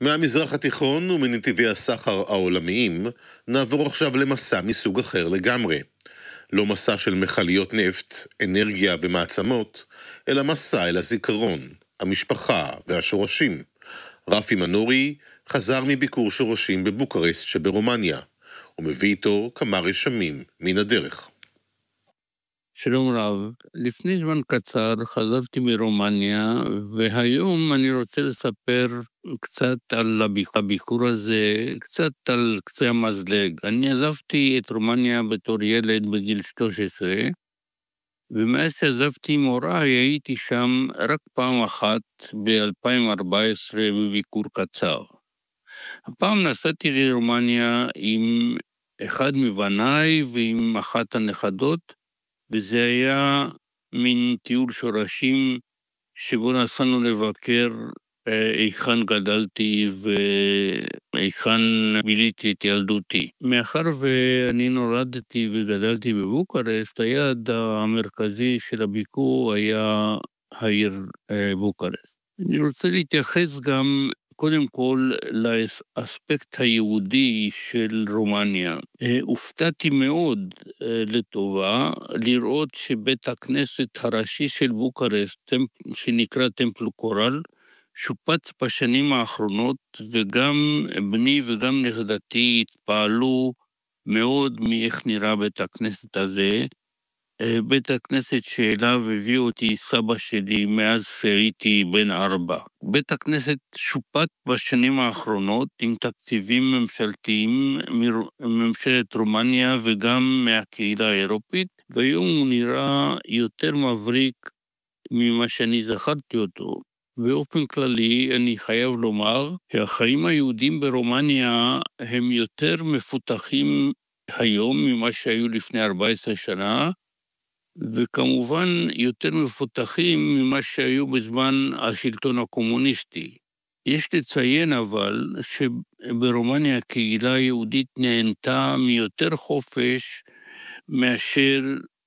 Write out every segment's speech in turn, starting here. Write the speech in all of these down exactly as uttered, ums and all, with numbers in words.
מהמזרח התיכון ומנתיבי הסחר העולמיים, נעבור עכשיו למסע מסוג אחר לגמרי. לא מסע של מכליות נפט, אנרגיה ומעצמות, אלא מסע אל הזיכרון, המשפחה והשורשים. רפי מנורי חזר מביקור שורשים בבוקרשט שברומניה, ומביא איתו כמה רשמים מן הדרך. שלום רב, לפני זמן קצר חזרתי מרומניה, והיום אני רוצה לספר קצת על הביקור הזה, קצת על קצה המזלג. אני עזבתי את רומניה בתור ילד בגיל שלוש עשרה, ומאז שעזבתי עם הוריי הייתי שם רק פעם אחת ב-אלפיים וארבע עשרה בביקור קצר. הפעם נסעתי לרומניה עם אחד מבניי ועם אחת הנכדות, וזה היה מין טיול שורשים שבו נסענו לבקר היכן גדלתי והיכן ביליתי את ילדותי. מאחר ואני נולדתי וגדלתי בבוקרשט, היעד המרכזי של הביקור היה העיר בוקרשט. אני רוצה להתייחס גם קודם כל לאספקט היהודי של רומניה. הופתעתי מאוד לטובה לראות שבית הכנסת הראשי של בוקרשט, שנקרא טמפל קורל, שופץ בשנים האחרונות, וגם בני וגם נכדתי התפעלו מאוד מאיך נראה בית הכנסת הזה. בית הכנסת שאליו הביא אותי סבא שלי מאז שהייתי בן ארבע. בית הכנסת שופט בשנים האחרונות עם תקציבים ממשלתיים מממשלת רומניה וגם מהקהילה האירופית, והיום הוא נראה יותר מבריק ממה שאני זכרתי אותו. באופן כללי אני חייב לומר שהחיים היהודים ברומניה הם יותר מפותחים היום ממה שהיו לפני ארבע עשרה שנה, וכמובן יותר מפותחים ממה שהיו בזמן השלטון הקומוניסטי. יש לציין אבל שברומניה הקהילה היהודית נהנתה מיותר חופש מאשר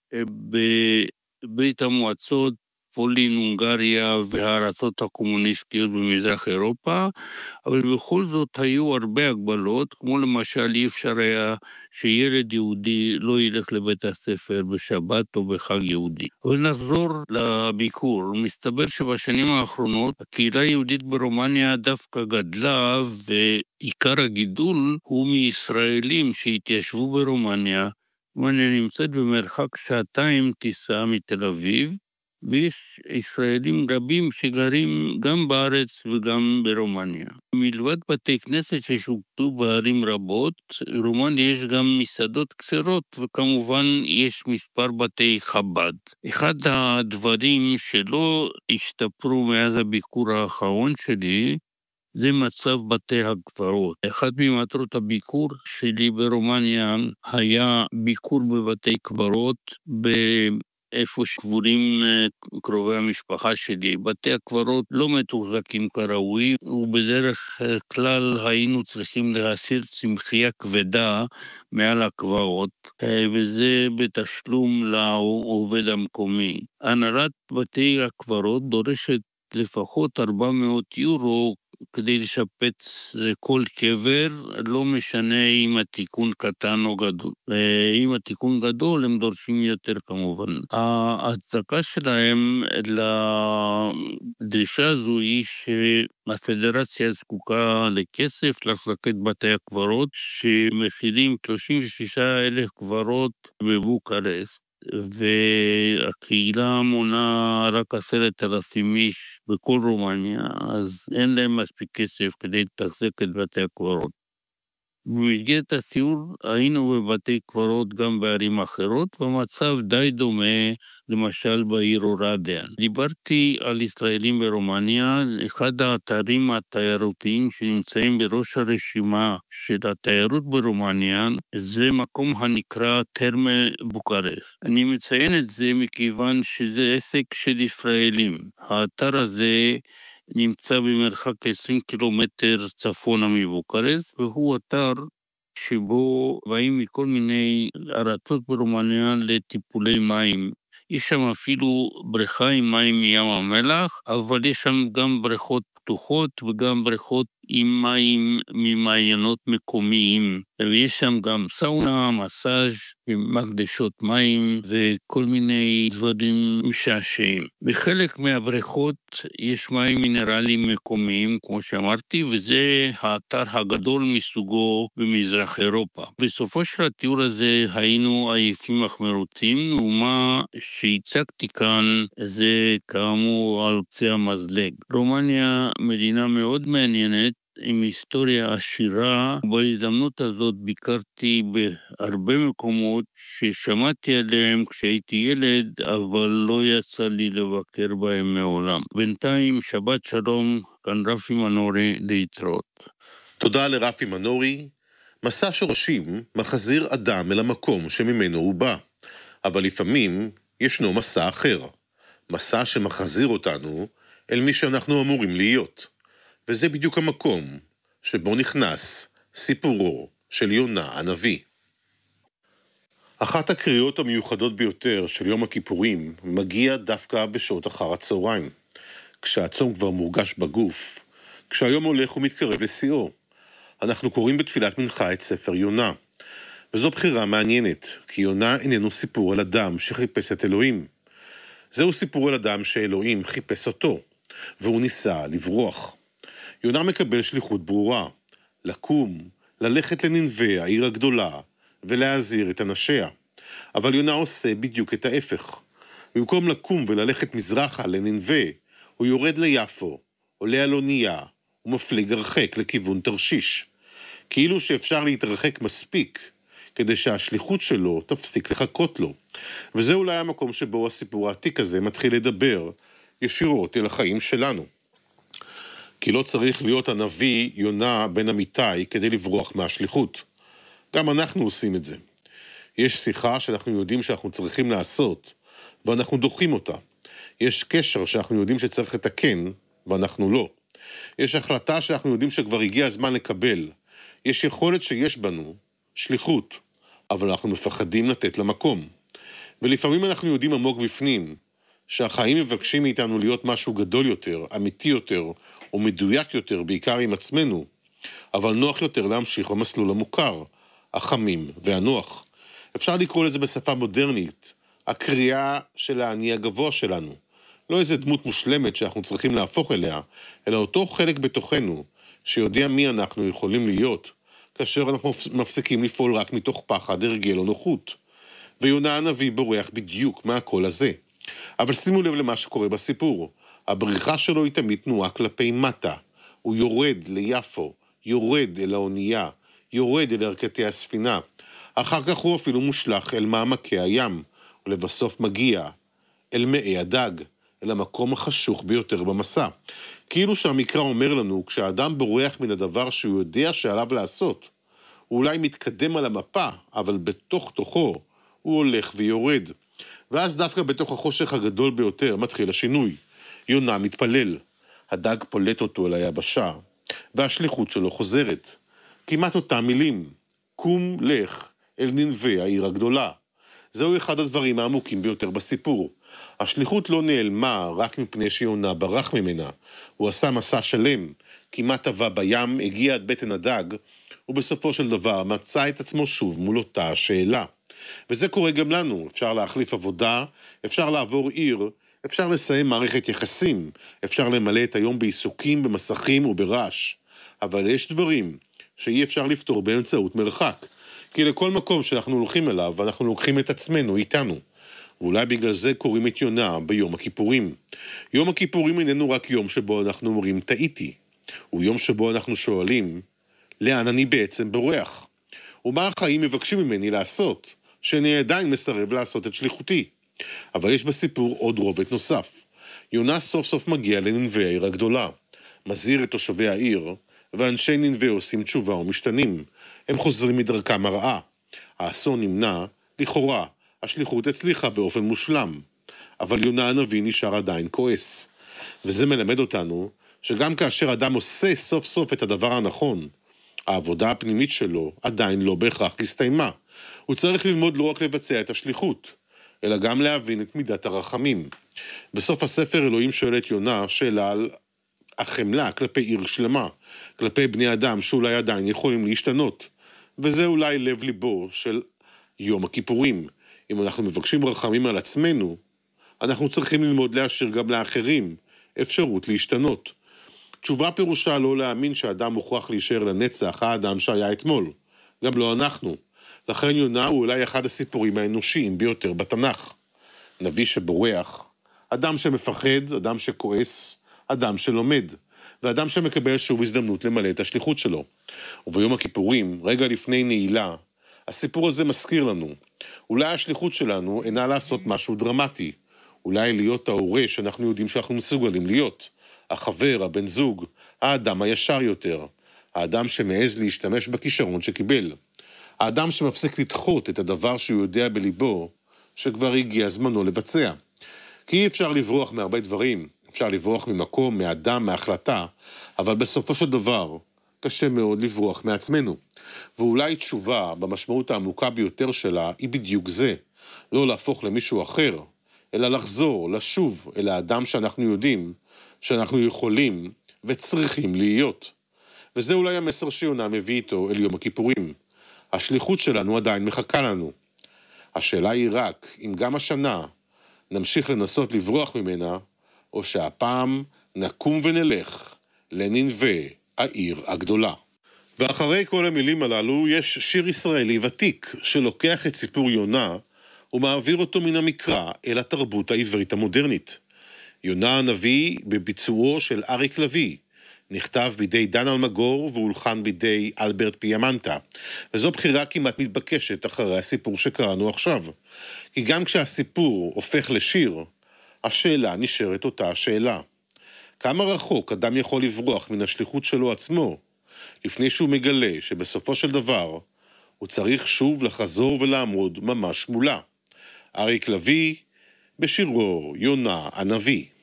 בברית המועצות, פולין, הונגריה והארצות הקומוניסטיות במזרח אירופה, אבל בכל זאת היו הרבה הגבלות, כמו למשל אי אפשר היה שילד יהודי לא ילך לבית הספר בשבת או בחג יהודי. אבל נחזור לביקור. מסתבר שבשנים האחרונות הקהילה היהודית ברומניה דווקא גדלה, ועיקר הגידול הוא מישראלים שהתיישבו ברומניה. רומניה נמצאת במרחק שעתיים טיסה מתל אביב, ויש ישראלים רבים שגרים גם בארץ וגם ברומניה. מלבד בתי כנסת ששופטו בערים רבות, ברומניה יש גם מסעדות קצרות, וכמובן יש מספר בתי חב"ד. אחד הדברים שלא השתפרו מאז הביקור האחרון שלי, זה מצב בתי הקברות. אחד ממטרות הביקור שלי ברומניה היה ביקור בבתי קברות באיפה שקבורים קרובי המשפחה שלי. בתי הקברות לא מתוחזקים כראוי, ובדרך כלל היינו צריכים להסיר צמחייה כבדה מעל הקברות, וזה בתשלום לעובד המקומי. הנהלת בתי הקברות דורשת לפחות ארבע מאות יורו כדי לשפץ כל קבר, לא משנה אם התיקון קטן או גדול. אם התיקון גדול, הם דורשים יותר כמובן. ההצדקה שלהם לדרישה הזו היא שהפדרציה זקוקה לכסף להחזקת בתי הקברות, שמכילים שלושים ושישה אלף קברות בבוקרשט. והקהילה מונה רק עשרת אלפים איש בכל רומניה, אז אין להם מספיק כסף כדי לתחזק את בתי הקברות. במסגרת הסיור היינו בבתי קברות גם בערים אחרות, והמצב די דומה למשל בעיר אורדיה. דיברתי על ישראלים ברומניה. אחד האתרים התיירותיים שנמצאים בראש הרשימה של התיירות ברומניה זה מקום הנקרא תרמה בוקרשט. אני מציין את זה מכיוון שזה עסק של ישראלים. האתר הזה נמצא במרחק עשרים קילומטר צפונה מבוקרשט, והוא אתר שבו באים מכל מיני ארצות ברומניה לטיפולי מים. יש שם אפילו בריכה עם מים מים המלח, אבל יש שם גם בריכות פתוחות וגם בריכות עם מים ממעיינות מקומיים. ויש שם גם סאונה, מסאז' עם מקדשות מים וכל מיני דברים משעשעים. בחלק מהבריכות יש מים מינרליים מקומיים, כמו שאמרתי, וזה האתר הגדול מסוגו במזרח אירופה. בסופו של הטיול הזה היינו עייפים אך מרוצים, ומה שהצגתי כאן זה כאמור על קצה המזלג. רומניה מדינה מאוד מעניינת, עם היסטוריה עשירה. בהזדמנות הזאת ביקרתי בהרבה מקומות ששמעתי עליהם כשהייתי ילד, אבל לא יצא לי לבקר בהם מעולם. בינתיים שבת שלום, כאן רפי מנורי, להתראות. תודה לרפי מנורי. מסע שורשים מחזיר אדם אל המקום שממנו הוא בא, אבל לפעמים ישנו מסע אחר, מסע שמחזיר אותנו אל מי שאנחנו אמורים להיות. וזה בדיוק המקום שבו נכנס סיפורו של יונה הנביא. אחת הקריאות המיוחדות ביותר של יום הכיפורים מגיע דווקא בשעות אחר הצהריים, כשהצום כבר מורגש בגוף, כשהיום הולך ומתקרב לשיאו. אנחנו קוראים בתפילת מנחה את ספר יונה, וזו בחירה מעניינת, כי יונה איננו סיפור על אדם שחיפש את אלוהים. זהו סיפור על אדם שאלוהים חיפש אותו, והוא ניסה לברוח. יונה מקבל שליחות ברורה, לקום, ללכת לנינווה, העיר הגדולה, ולהזהיר את אנשיה. אבל יונה עושה בדיוק את ההפך. במקום לקום וללכת מזרחה לנינווה, הוא יורד ליפו, עולה על אונייה, ומפליג הרחק לכיוון תרשיש. כאילו שאפשר להתרחק מספיק, כדי שהשליחות שלו תפסיק לחכות לו. וזה אולי המקום שבו הסיפור העתיק הזה מתחיל לדבר ישירות אל החיים שלנו. כי לא צריך להיות הנביא יונה בן אמיתי כדי לברוח מהשליחות. גם אנחנו עושים את זה. יש שיחה שאנחנו יודעים שאנחנו צריכים לעשות, ואנחנו דוחים אותה. יש קשר שאנחנו יודעים שצריך לתקן, ואנחנו לא. יש החלטה שאנחנו יודעים שכבר הגיע הזמן לקבל. יש יכולת שיש בנו, שליחות, אבל אנחנו מפחדים לתת למקום. ולפעמים אנחנו יודעים עמוק בפנים, שהחיים מבקשים מאיתנו להיות משהו גדול יותר, אמיתי יותר, או מדויק יותר, בעיקר עם עצמנו, אבל נוח יותר להמשיך במסלול המוכר, החמים והנוח. אפשר לקרוא לזה בשפה מודרנית, הקריאה של האני הגבוה שלנו. לא איזה דמות מושלמת שאנחנו צריכים להפוך אליה, אלא אותו חלק בתוכנו, שיודע מי אנחנו יכולים להיות, כאשר אנחנו מפסיקים לפעול רק מתוך פחד, הרגל או נוחות. ויונה הנביא בורח בדיוק מהקול הזה. אבל שימו לב למה שקורה בסיפור. הבריחה שלו היא תמיד תנועה כלפי מטה. הוא יורד ליפו, יורד אל האונייה, יורד אל ערכתי הספינה. אחר כך הוא אפילו מושלח אל מעמקי הים, ולבסוף מגיע אל מאי הדג, אל המקום החשוך ביותר במסע. כאילו שהמקרא אומר לנו, כשהאדם בורח מן הדבר שהוא יודע שעליו לעשות, הוא אולי מתקדם על המפה, אבל בתוך תוכו הוא הולך ויורד. ואז דווקא בתוך החושך הגדול ביותר מתחיל השינוי. יונה מתפלל, הדג פולט אותו אל היבשה, והשליחות שלו חוזרת. כמעט אותם מילים, קום לך אל נינווה העיר הגדולה. זהו אחד הדברים העמוקים ביותר בסיפור. השליחות לא נעלמה רק מפני שיונה ברח ממנה. הוא עשה מסע שלם, כמעט טבע בים, הגיע עד בטן הדג, ובסופו של דבר מצא את עצמו שוב מול אותה השאלה. וזה קורה גם לנו. אפשר להחליף עבודה, אפשר לעבור עיר, אפשר לסיים מערכת יחסים, אפשר למלא את היום בעיסוקים, במסכים וברעש. אבל יש דברים שאי אפשר לפתור באמצעות מרחק. כי לכל מקום שאנחנו הולכים אליו, אנחנו לוקחים את עצמנו איתנו. ואולי בגלל זה קוראים את יונה ביום הכיפורים. יום הכיפורים איננו רק יום שבו אנחנו אומרים טעיתי. הוא יום שבו אנחנו שואלים, לאן אני בעצם בורח? ומה החיים מבקשים ממני לעשות, שאני עדיין מסרב לעשות את שליחותי. אבל יש בסיפור עוד רובד נוסף. יונה סוף סוף מגיע לנינווה העיר הגדולה, מזהיר את תושבי העיר, ואנשי נינווה עושים תשובה ומשתנים. הם חוזרים מדרכם הרעה. האסון נמנע, לכאורה, השליחות הצליחה באופן מושלם. אבל יונה הנביא נשאר עדיין כועס. וזה מלמד אותנו שגם כאשר אדם עושה סוף סוף את הדבר הנכון, העבודה הפנימית שלו עדיין לא בהכרח הסתיימה. הוא צריך ללמוד לא רק לבצע את השליחות, אלא גם להבין את מידת הרחמים. בסוף הספר אלוהים שואל את יונה שאלה על החמלה כלפי עיר שלמה, כלפי בני אדם שאולי עדיין יכולים להשתנות. וזה אולי לב ליבו של יום הכיפורים. אם אנחנו מבקשים רחמים על עצמנו, אנחנו צריכים ללמוד להשאיר גם לאחרים אפשרות להשתנות. תשובה פירושה לא להאמין שהאדם מוכרח להישאר לנצח, האדם שהיה אתמול. גם לא אנחנו. לכן יונה הוא אולי אחד הסיפורים האנושיים ביותר בתנ"ך. נביא שבורח, אדם שמפחד, אדם שכועס, אדם שלומד, ואדם שמקבל שוב הזדמנות למלא את השליחות שלו. וביום הכיפורים, רגע לפני נעילה, הסיפור הזה מזכיר לנו. אולי השליחות שלנו אינה לעשות משהו דרמטי. אולי להיות ההורה שאנחנו יודעים שאנחנו מסוגלים להיות. החבר, הבן זוג, האדם הישר יותר. האדם שמעז להשתמש בכישרון שקיבל. האדם שמפסיק לדחות את הדבר שהוא יודע בליבו, שכבר הגיע זמנו לבצע. כי אי אפשר לברוח מהרבה דברים. אפשר לברוח ממקום, מאדם, מהחלטה, אבל בסופו של דבר קשה מאוד לברוח מעצמנו. ואולי תשובה במשמעות העמוקה ביותר שלה היא בדיוק זה. לא להפוך למישהו אחר, אלא לחזור, לשוב אל האדם שאנחנו יודעים, שאנחנו יכולים וצריכים להיות. וזה אולי המסר שיונה מביא איתו אל יום הכיפורים. השליחות שלנו עדיין מחכה לנו. השאלה היא רק אם גם השנה נמשיך לנסות לברוח ממנה, או שהפעם נקום ונלך לנינווה, העיר הגדולה. ואחרי כל המילים הללו יש שיר ישראלי ותיק שלוקח את סיפור יונה ומעביר אותו מן המקרא אל התרבות העברית המודרנית. יונה הנביא בביצועו של אריק לביא, נכתב בידי דן אלמגור והולחן בידי אלברט פיאמנטה, וזו בחירה כמעט מתבקשת אחרי הסיפור שקראנו עכשיו. כי גם כשהסיפור הופך לשיר, השאלה נשארת אותה השאלה. כמה רחוק אדם יכול לברוח מן השליחות שלו עצמו, לפני שהוא מגלה שבסופו של דבר הוא צריך שוב לחזור ולעמוד ממש מולה. אריק לביא בשירו יונה הנביא.